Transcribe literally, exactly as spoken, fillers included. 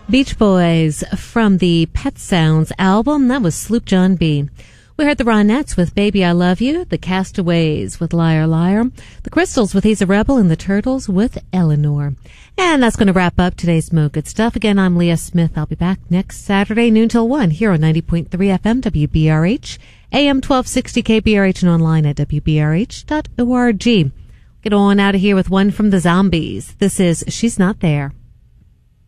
Beach Boys from the Pet Sounds album. That was Sloop John B. We heard the Ronettes with Baby I Love You, the Castaways with Liar Liar, the Crystals with He's a Rebel, and the Turtles with Eleanor. And that's going to wrap up today's Mo Good Stuff. Again, I'm Leah Smith. I'll be back next Saturday, noon till one, here on ninety point three F M W B R H, A M twelve sixty K B R H, and online at W B R H dot org. Get on out of here with one from the Zombies. This is She's Not There.